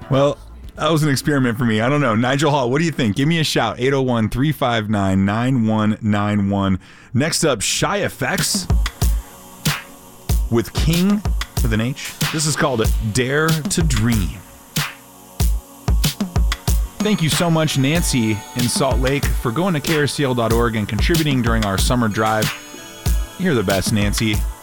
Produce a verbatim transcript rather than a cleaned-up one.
Well, that was an experiment for me. I don't know. Nigel Hall, what do you think? Give me a shout. eight oh one, three five nine, nine one nine one. Next up, Shy Effects with King with an H. This is called Dare to Dream. Thank you so much, Nancy in Salt Lake, for going to K R C L dot org and contributing during our summer drive. You're the best, Nancy.